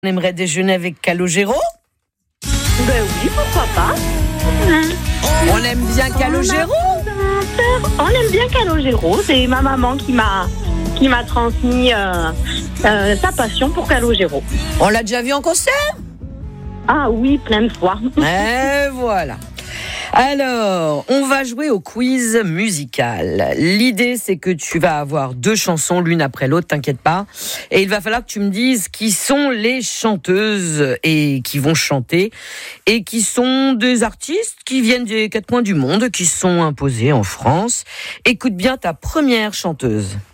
On aimerait déjeuner avec Calogero. Ben oui, pourquoi pas. On aime bien Calogero. On aime bien Calogero. C'est ma maman qui m'a transmis sa passion pour Calogero. On l'a déjà vu en concert. Ah oui, plein de fois. Et voilà. Alors, on va jouer au quiz musical. L'idée, c'est que tu vas avoir 2 chansons, l'une après l'autre, t'inquiète pas. Et il va falloir que tu me dises qui sont les chanteuses et qui vont chanter. Et qui sont des artistes qui viennent des 4 coins du monde, qui sont imposés en France. Écoute bien ta première chanteuse.